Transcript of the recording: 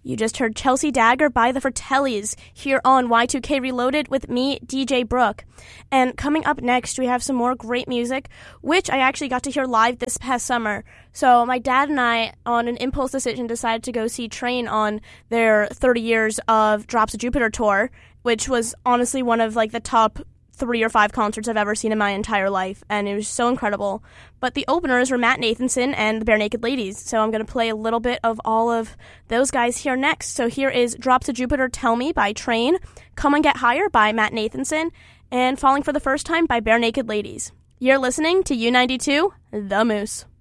You just heard Chelsea Dagger by the Fratellis here on Y2K Reloaded with me, DJ Brooke. And coming up next, we have some more great music, which I actually got to hear live this past summer. So my dad and I, on an impulse decision, decided to go see Train on their 30 Years of Drops of Jupiter tour, which was honestly one of like the top 3 or 5 concerts I've ever seen in my entire life, and it was so incredible. But the openers were Matt Nathanson and the Bare Naked Ladies, so I'm going to play a little bit of all of those guys here next. So here is Drops of Jupiter Tell Me by Train, Come and Get Higher by Matt Nathanson, and Falling for the First Time by Bare Naked Ladies. You're listening to U92, The Moose.